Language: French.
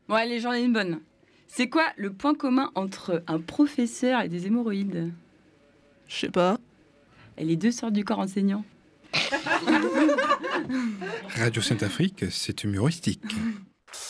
Bon, allez, j'en ai une bonne. C'est quoi le point commun entre un professeur et des hémorroïdes? Je sais pas. Et les deux sortent du corps enseignant. Radio Sainte-Afrique, c'est humoristique.